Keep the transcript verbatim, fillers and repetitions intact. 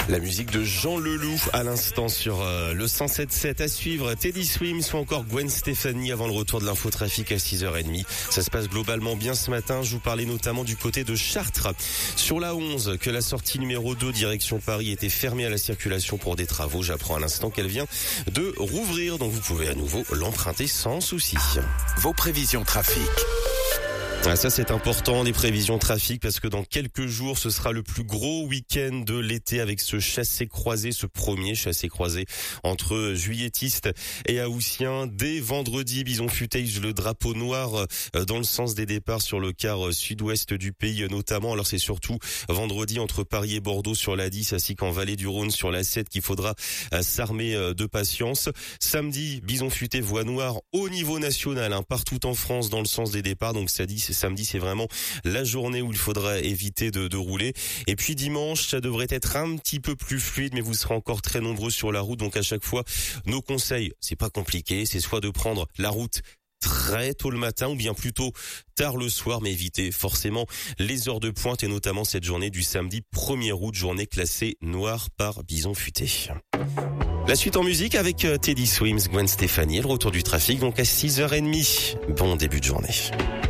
La musique de Jean Leloup à l'instant sur euh, le cent sept sept. À suivre Teddy Swims ou encore Gwen Stefani avant le retour de l'infotrafic à six heures trente. Ça se passe globalement bien ce matin. Je vous parlais notamment du côté de Chartres. Sur la onze, que la sortie numéro deux direction Paris était fermée à la circulation pour des travaux. J'apprends à l'instant qu'elle vient de rouvrir. Donc vous pouvez à nouveau l'emprunter sans souci. Vos prévisions trafic. Ah, ça c'est important, les prévisions trafic, parce que dans quelques jours, ce sera le plus gros week-end de l'été avec ce chassé-croisé, ce premier chassé-croisé entre juilletistes et haussiens. Dès vendredi, Bison Footage, le drapeau noir dans le sens des départs sur le quart sud-ouest du pays notamment. Alors c'est surtout vendredi entre Paris et Bordeaux sur la dix, ainsi qu'en Vallée du Rhône sur la sept qu'il faudra s'armer de patience. Samedi, Bison Futé voie noire au niveau national, hein, partout en France dans le sens des départs. Donc ça dit, samedi, c'est vraiment la journée où il faudra éviter de, de rouler. Et puis dimanche, ça devrait être un petit peu plus fluide, mais vous serez encore très nombreux sur la route. Donc à chaque fois, nos conseils, c'est pas compliqué, c'est soit de prendre la route très tôt le matin ou bien plutôt tard le soir, mais évitez forcément les heures de pointe et notamment cette journée du samedi premier août, journée classée noire par Bison Futé. La suite en musique avec Teddy Swims, Gwen Stefani, le retour du trafic donc à six heures trente. Bon début de journée.